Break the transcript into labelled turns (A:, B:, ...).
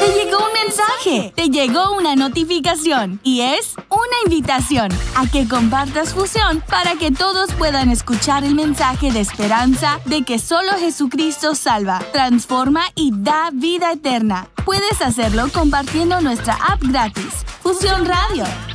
A: llegó un mensaje, te llegó una notificación y es una invitación a que compartas Fusión para que todos puedan escuchar el mensaje de esperanza de que solo Jesucristo salva, transforma y da vida eterna. Puedes hacerlo compartiendo nuestra app gratis, Fusión Radio.